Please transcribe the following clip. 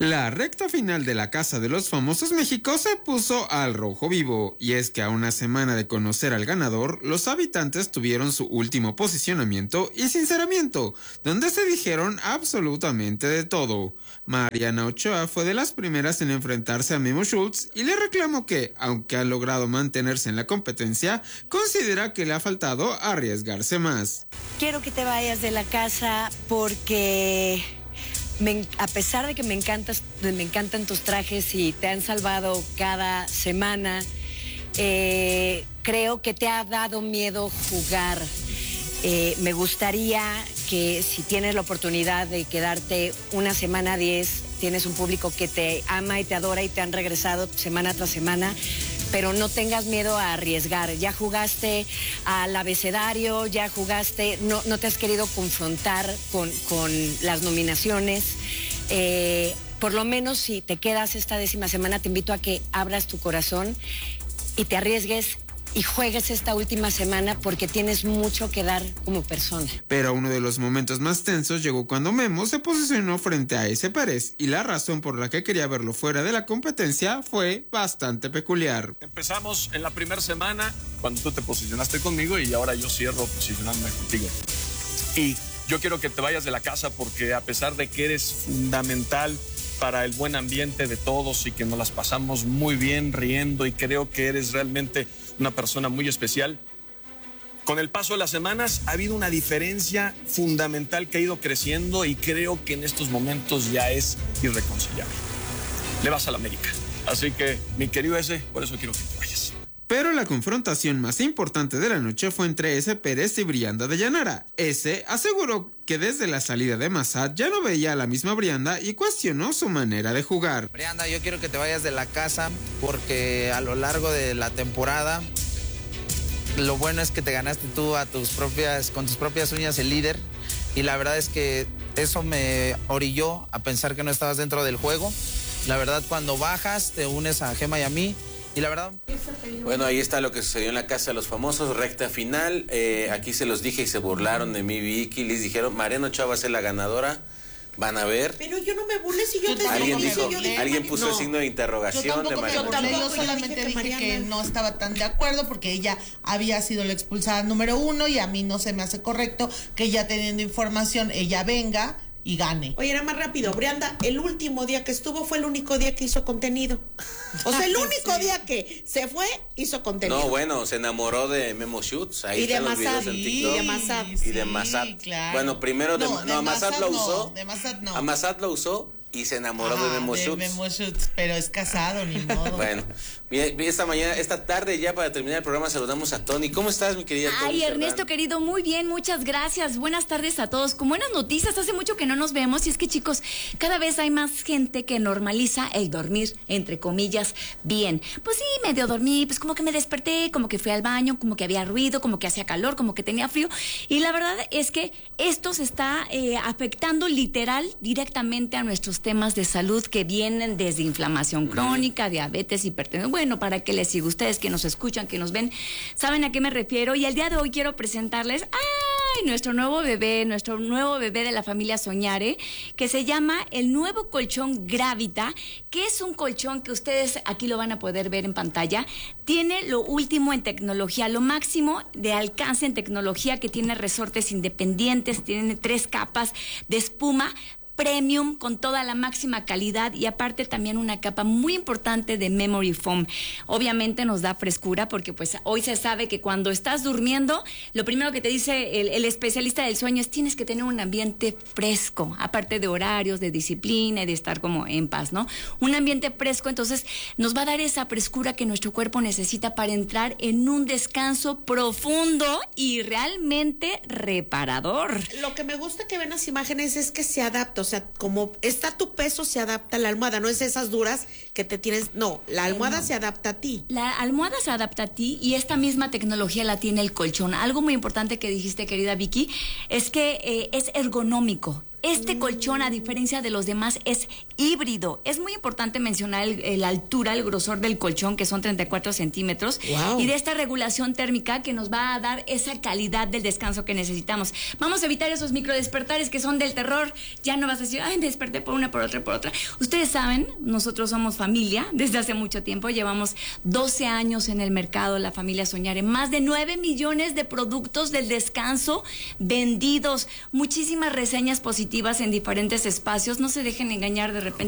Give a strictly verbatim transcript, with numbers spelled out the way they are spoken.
La recta final de la Casa de los Famosos México se puso al rojo vivo, y es que a una semana de conocer al ganador, los habitantes tuvieron su último posicionamiento y sinceramiento, donde se dijeron absolutamente de todo. Mariana Ochoa fue de las primeras en enfrentarse a Memo Schultz y le reclamó que, aunque ha logrado mantenerse en la competencia, considera que le ha faltado arriesgarse más. Quiero que te vayas de la casa porque... Me, a pesar de que me encantas, me encantan tus trajes y te han salvado cada semana, eh, creo que te ha dado miedo jugar. Eh, me gustaría que si tienes la oportunidad de quedarte una semana diez, tienes un público que te ama y te adora y te han regresado semana tras semana, pero no tengas miedo a arriesgar. Ya jugaste al abecedario, ya jugaste, no, no te has querido confrontar con, con las nominaciones. Eh, por lo menos si te quedas esta décima semana, te invito a que abras tu corazón y te arriesgues y juegues esta última semana porque tienes mucho que dar como persona. Pero uno de los momentos más tensos llegó cuando Memo se posicionó frente a ese Pérez, y la razón por la que quería verlo fuera de la competencia fue bastante peculiar. Empezamos en la primera semana cuando tú te posicionaste conmigo y ahora yo cierro posicionándome contigo. Y yo quiero que te vayas de la casa porque a pesar de que eres fundamental para el buen ambiente de todos y que nos las pasamos muy bien riendo y creo que eres realmente una persona muy especial, con el paso de las semanas ha habido una diferencia fundamental que ha ido creciendo y creo que en estos momentos ya es irreconciliable. Le vas a la América. Así que, mi querido ese, por eso quiero que te vayas. Pero la confrontación más importante de la noche fue entre ese Pérez y Brianda de Llanara. Ese aseguró que desde la salida de Massad ya no veía a la misma Brianda y cuestionó su manera de jugar. Brianda, yo quiero que te vayas de la casa porque a lo largo de la temporada lo bueno es que te ganaste tú a tus propias, con tus propias uñas el líder, y la verdad es que eso me orilló a pensar que no estabas dentro del juego. La verdad, cuando bajas te unes a Gema y a mí. Y la verdad... Bueno, ahí está lo que sucedió en la Casa de los Famosos, recta final. Eh, aquí se los dije y se burlaron de mí, Vicky. Les dijeron, Mariana Ochoa va a ser la ganadora. Van a ver. Pero yo no me burlé si yo te Alguien dije, dijo, yo dije, alguien puso no. el signo de interrogación yo tampoco, de Mariana yo, tampoco, Ochoa. yo solamente dije que, dije que no estaba tan de acuerdo porque ella había sido la expulsada número uno y a mí no se me hace correcto que ya teniendo información ella venga y gane. Oye, era más rápido. Brianda, el último día que estuvo fue el único día que hizo contenido. O sea, el único sí. día que se fue, hizo contenido. No, bueno, se enamoró de Memo Schultz. Ahí y de Massad. Y de Massad. Y de Massad. Sí, claro. Bueno, primero de, no, no, de a Massad lo usó. No, de Massad no. A Massad lo usó y se enamoró Ajá, de Memo de Schultz. Memo Schultz, pero es casado, ni modo. Bueno, esta mañana, esta tarde ya para terminar el programa saludamos a Tony. ¿Cómo estás, mi querida Tony? Ay, Ernesto, querido, muy bien, muchas gracias. Buenas tardes a todos. Con buenas noticias, hace mucho que no nos vemos y es que, chicos, cada vez hay más gente que normaliza el dormir, entre comillas, bien. Pues sí, medio dormí, pues como que me desperté, como que fui al baño, como que había ruido, como que hacía calor, como que tenía frío. Y la verdad es que esto se está eh, afectando literal directamente a nuestros temas de salud que vienen desde inflamación crónica, diabetes, hipertensión. Bueno, para que les siga, ustedes que nos escuchan, que nos ven, saben a qué me refiero. Y el día de hoy quiero presentarles ¡ay! Nuestro nuevo bebé, nuestro nuevo bebé de la familia Soñare, que se llama el nuevo colchón Gravita, que es un colchón que ustedes aquí lo van a poder ver en pantalla. Tiene lo último en tecnología, lo máximo de alcance en tecnología, que tiene resortes independientes, tiene tres capas de espuma premium con toda la máxima calidad y aparte también una capa muy importante de memory foam. Obviamente nos da frescura porque pues hoy se sabe que cuando estás durmiendo, lo primero que te dice el, el especialista del sueño es tienes que tener un ambiente fresco, aparte de horarios, de disciplina y de estar como en paz, ¿no? Un ambiente fresco, entonces nos va a dar esa frescura que nuestro cuerpo necesita para entrar en un descanso profundo y realmente reparador. Lo que me gusta que ven las imágenes es que se adapta. O sea, como está tu peso, se adapta a la almohada. No es esas duras que te tienes... No, la almohada no. se adapta a ti. La almohada se adapta a ti y esta misma tecnología la tiene el colchón. Algo muy importante que dijiste, querida Vicky, es que eh, es ergonómico. Este colchón, a diferencia de los demás, es híbrido. Es muy importante mencionar el, el altura, el grosor del colchón, que son treinta y cuatro centímetros. Wow. Y de esta regulación térmica que nos va a dar esa calidad del descanso que necesitamos. Vamos a evitar esos microdespertares que son del terror. Ya no vas a decir, ay, me desperté por una, por otra, por otra. Ustedes saben, nosotros somos familia desde hace mucho tiempo. Llevamos doce años en el mercado, la familia Soñare. Más de nueve millones de productos del descanso vendidos. Muchísimas reseñas positivas en diferentes espacios. No se dejen engañar de repente.